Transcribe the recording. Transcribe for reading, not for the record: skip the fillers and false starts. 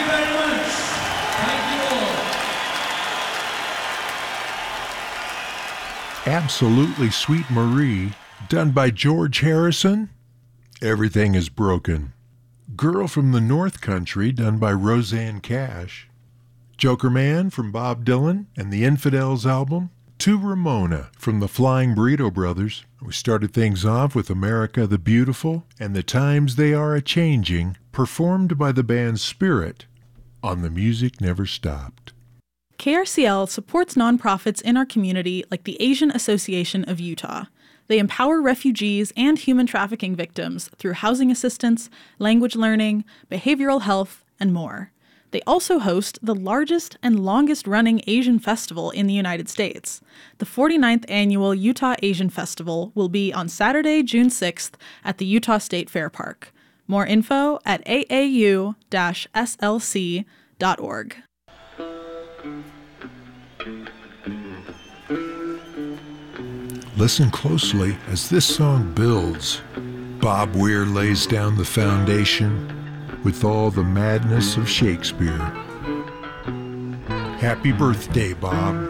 very much. Thank you all. Absolutely Sweet Marie, done by George Harrison. Everything is Broken. Girl from the North Country, done by Roseanne Cash. Joker Man from Bob Dylan and the Infidels album. To Ramona from the Flying Burrito Brothers. We started things off with America the Beautiful and The Times They Are A-Changing, performed by the band Spirit on The Music Never Stopped. KRCL supports nonprofits in our community like the Asian Association of Utah. They empower refugees and human trafficking victims through housing assistance, language learning, behavioral health, and more. They also host the largest and longest-running Asian festival in the United States. The 49th Annual Utah Asian Festival will be on Saturday, June 6th at the Utah State Fair Park. More info at aau-slc.org. Listen closely as this song builds. Bob Weir lays down the foundation with all the madness of Shakespeare. Happy birthday, Bob.